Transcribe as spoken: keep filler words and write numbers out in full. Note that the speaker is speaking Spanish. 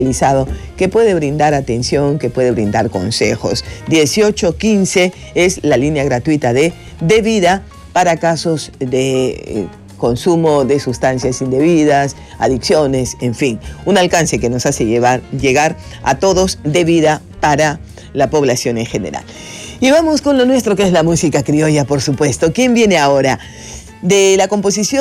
que puede brindar atención, que puede brindar consejos. dieciocho quince es la línea gratuita de De Vida para casos de eh, consumo de sustancias indebidas, adicciones, en fin. Un alcance que nos hace llevar, llegar a todos De Vida para la población en general. Y vamos con lo nuestro, que es la música criolla, por supuesto. ¿Quién viene ahora? De la composición